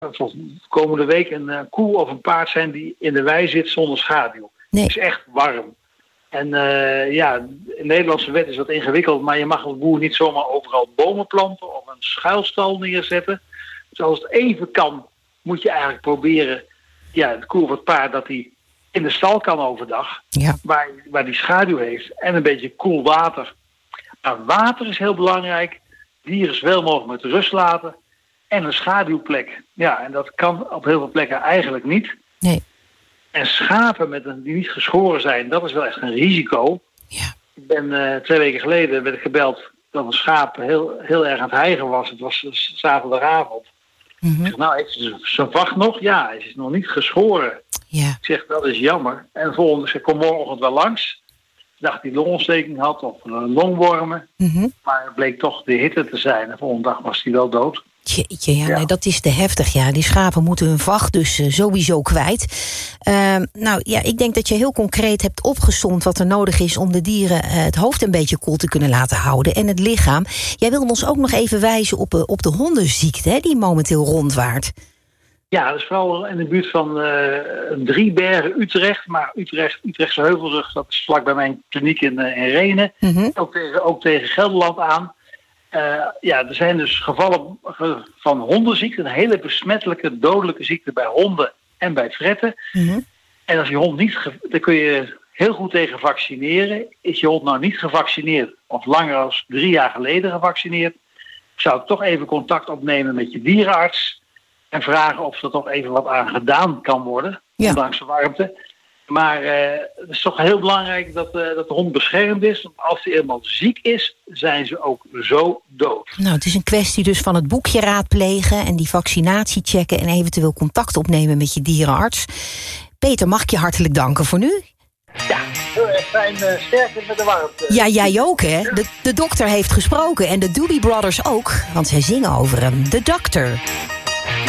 voor komende week een koe of een paard zijn die in de wei zit zonder schaduw. Nee. Het is echt warm. En de Nederlandse wet is wat ingewikkeld, maar je mag als boer niet zomaar overal bomen planten of een schuilstal neerzetten. Dus als het even kan, moet je eigenlijk proberen, het koe of het paard, dat die in de stal kan overdag, waar die schaduw heeft en een beetje koel water. Maar water is heel belangrijk, dieren zoveel mogelijk met rust laten en een schaduwplek. Ja, en dat kan op heel veel plekken eigenlijk niet. Nee. En schapen die niet geschoren zijn, dat is wel echt een risico. Ja. Ik ben 2 weken geleden werd ik gebeld dat een schaap heel erg aan het hijgen was. Het was zaterdagavond. Mm-hmm. Ik zeg, heeft ze zijn vacht nog? Ja, hij is nog niet geschoren. Ja. Ik zeg, dat is jammer. En de volgende zei, kom morgenochtend wel langs. Ik dacht hij longontsteking had of longwormen. Mm-hmm. Maar het bleek toch de hitte te zijn. De volgende dag was hij wel dood. Jeetje, nee, dat is te heftig. Ja, die schapen moeten hun vacht dus sowieso kwijt. Ik denk dat je heel concreet hebt opgesomd wat er nodig is om de dieren het hoofd een beetje koel te kunnen laten houden en het lichaam. Jij wilde ons ook nog even wijzen op de hondenziekte, hè, die momenteel rondwaart. Ja, dat is vooral in de buurt van Driebergen, Utrecht. Maar Utrechtse Heuvelrug, dat is vlak bij mijn kliniek in Renen. Mm-hmm. Ook tegen Gelderland aan. Er zijn dus gevallen van hondenziekte, een hele besmettelijke, dodelijke ziekte bij honden en bij fretten. Mm-hmm. En als je hond daar kun je heel goed tegen vaccineren. Is je hond nou niet gevaccineerd of langer dan 3 jaar geleden gevaccineerd, zou ik toch even contact opnemen met je dierenarts en vragen of er toch even wat aan gedaan kan worden, ondanks de warmte. Maar het is toch heel belangrijk dat de hond beschermd is. Want als hij eenmaal ziek is, zijn ze ook zo dood. Nou, het is een kwestie dus van het boekje raadplegen en die vaccinatie checken en eventueel contact opnemen met je dierenarts. Peter, mag ik je hartelijk danken voor nu? Ja, heel erg fijn. Sterker met de warmte. Ja, jij ook, hè? De dokter heeft gesproken en de Doobie Brothers ook, want zij zingen over hem. The Doctor.